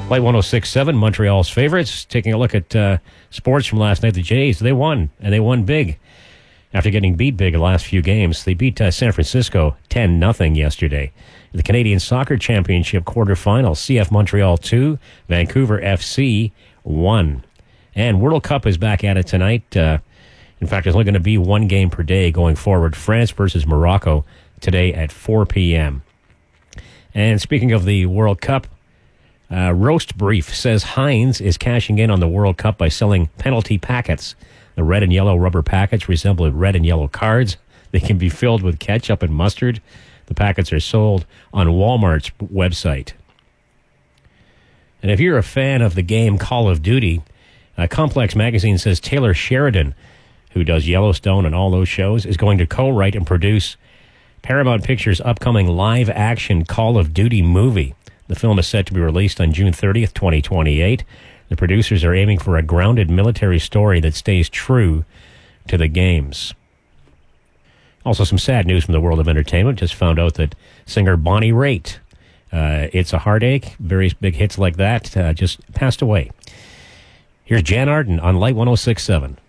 Light 106.7, Montreal's favorites. Taking a look at sports from last night. The Jays, they won, and they won big. After getting beat big in the last few games, they beat San Francisco 10-0 yesterday. The Canadian Soccer Championship quarterfinals, CF Montreal 2, Vancouver FC 1. And World Cup is back at it tonight. In fact, there's only going to be one game per day going forward. France versus Morocco today at 4 p.m. And speaking of the World Cup, Roast Brief says Heinz is cashing in on the World Cup by selling penalty packets. The red and yellow rubber packets resemble red and yellow cards. They can be filled with ketchup and mustard. The packets are sold on Walmart's website. And if you're a fan of the game Call of Duty, Complex Magazine says Taylor Sheridan, who does Yellowstone and all those shows, is going to co-write and produce Paramount Pictures' upcoming live-action Call of Duty movie. The film is set to be released on June 30th, 2028. The producers are aiming for a grounded military story that stays true to the games. Also, some sad news from the world of entertainment. Just found out that singer Bonnie Raitt, It's a Heartache, various big hits like that, just passed away. Here's Jan Arden on Light 106.7.